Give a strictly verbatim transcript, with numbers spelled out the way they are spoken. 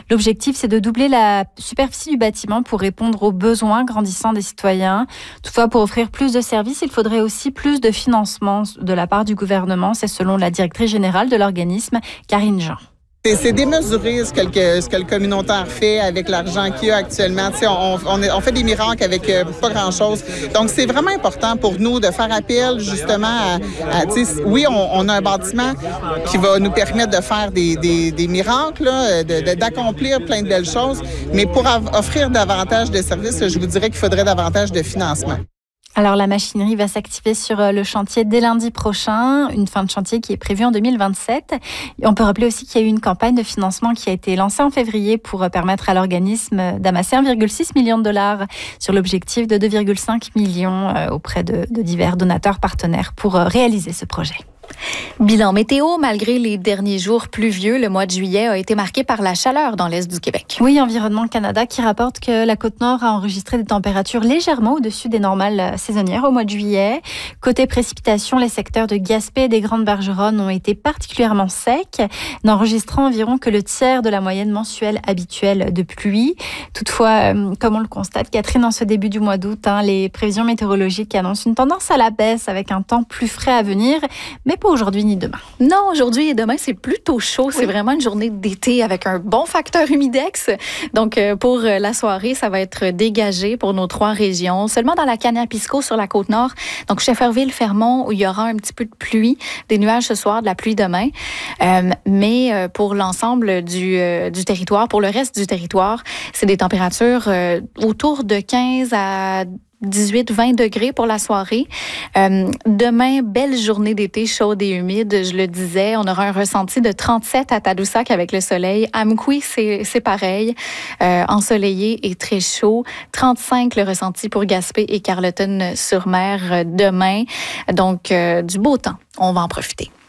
L'objectif, c'est de doubler la superficie du bâtiment pour répondre aux besoins grandissants des citoyens. Toutefois, pour offrir plus de services, il faudrait aussi plus de financement de la part du gouvernement. C'est selon la directrice générale de l'organisme, Karine Jean. C'est démesuré ce que, le, ce que le communautaire fait avec l'argent qu'il y a actuellement. On, on, on fait des miracles avec euh, pas grand-chose. Donc, c'est vraiment important pour nous de faire appel justement à... à oui, on, on a un bâtiment qui va nous permettre de faire des, des, des miracles, là, de, de, d'accomplir plein de belles choses, mais pour offrir davantage de services, je vous dirais qu'il faudrait davantage de financement. Alors, la machinerie va s'activer sur le chantier dès lundi prochain, une fin de chantier qui est prévue en deux mille vingt-sept. Et on peut rappeler aussi qu'il y a eu une campagne de financement qui a été lancée en février pour permettre à l'organisme d'amasser un virgule six million de dollars sur l'objectif de deux virgule cinq millions auprès de, de divers donateurs partenaires pour réaliser ce projet. Bilan météo, malgré les derniers jours pluvieux, le mois de juillet a été marqué par la chaleur dans l'est du Québec. Oui, Environnement Canada qui rapporte que la Côte-Nord a enregistré des températures légèrement au-dessus des normales saisonnières au mois de juillet. Côté précipitations, les secteurs de Gaspé et des Grandes Bergeronnes ont été particulièrement secs, n'enregistrant environ que le tiers de la moyenne mensuelle habituelle de pluie. Toutefois, comme on le constate, Catherine, en ce début du mois d'août, hein, les prévisions météorologiques annoncent une tendance à la baisse avec un temps plus frais à venir, mais pas aujourd'hui ni demain. Non, aujourd'hui et demain, c'est plutôt chaud. Oui. C'est vraiment une journée d'été avec un bon facteur humidex. Donc, pour la soirée, ça va être dégagé pour nos trois régions. Seulement dans la Kanapisco sur la Côte-Nord. Donc, Shefferville, Fermont, où il y aura un petit peu de pluie, des nuages ce soir, de la pluie demain. Euh, mais pour l'ensemble du, euh, du territoire, pour le reste du territoire, c'est des températures euh, autour de quinze à dix-huit vingt degrés pour la soirée. Euh, demain, belle journée d'été chaude et humide, je le disais. On aura un ressenti de trente-sept à Tadoussac avec le soleil. Amqui, c'est, c'est pareil, euh, ensoleillé et très chaud. trente-cinq le ressenti pour Gaspé et Carleton-sur-Mer demain. Donc, euh, du beau temps. On va en profiter.